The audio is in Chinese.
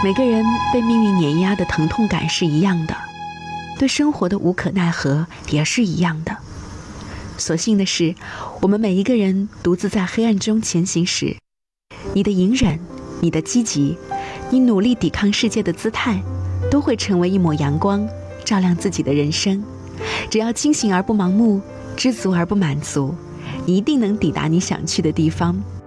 每个人被命运碾压的疼痛感是一样的，对生活的无可奈何也是一样的。所幸的是，我们每一个人独自在黑暗中前行时，你的隐忍，你的积极，你努力抵抗世界的姿态，都会成为一抹阳光，照亮自己的人生。只要清醒而不盲目，知足而不满足，你一定能抵达你想去的地方。